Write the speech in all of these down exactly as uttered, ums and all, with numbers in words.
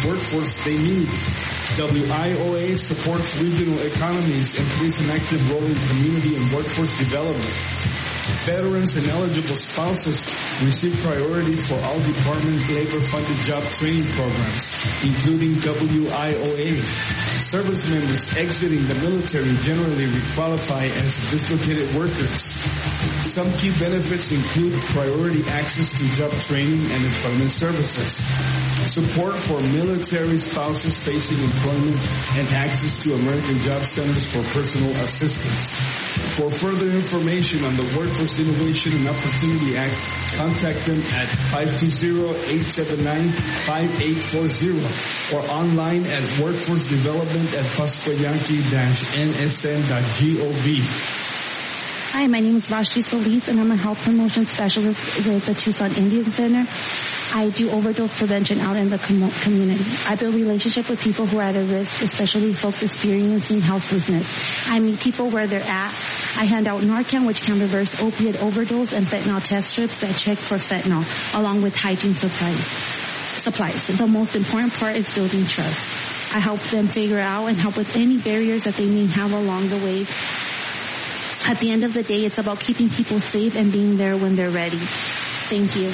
workforce they need. W I O A supports regional economies and plays an active role in community and workforce development. Veterans and eligible spouses receive priority for all department labor-funded job training programs, including W I O A. Service members exiting the military generally requalify as dislocated workers. Some key benefits include priority access to job training and employment services, support for military spouses facing employment, and access to American Job Centers for personal assistance. For further information on the Workforce Innovation and Opportunity Act, contact them at five two zero, eight seven nine, five eight four zero or online at workforce development at pasquayankee dash n s n dot gov. Hi, my name is Vashti Solis, and I'm a health promotion specialist with the Tucson Indian Center. I do overdose prevention out in the com- community. I build relationships with people who are at a risk, especially folks experiencing helplessness. I meet people where they're at. I hand out Narcan, which can reverse opiate overdose, and fentanyl test strips that check for fentanyl, along with hygiene supplies. Supplies. The most important part is building trust. I help them figure out and help with any barriers that they may have along the way. At the end of the day, it's about keeping people safe and being there when they're ready. Thank you.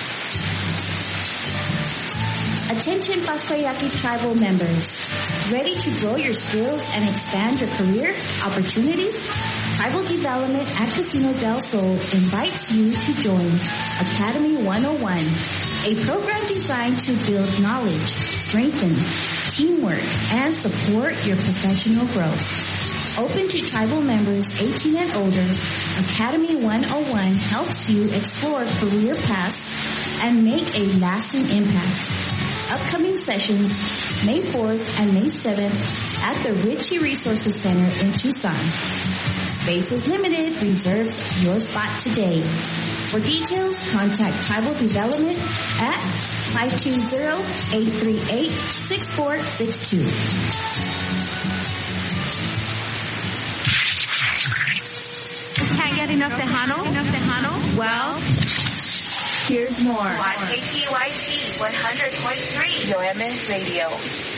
Attention Pasquayaki tribal members. Ready to grow your skills and expand your career opportunities? Tribal Development at Casino del Sol invites you to join Academy one oh one, a program designed to build knowledge, strengthen teamwork, and support your professional growth. Open to tribal members eighteen and older, Academy one oh one helps you explore career paths and make a lasting impact. Upcoming sessions, May fourth and May seventh at the Ritchie Resources Center in Tucson. Space is limited. Reserves your spot today. For details, contact Tribal Development at five two zero, eight three eight, six four six two. Can't get enough Tejano? Enough Tejano? Well, here's more on K P Y C one hundred point three, Yoemen Radio.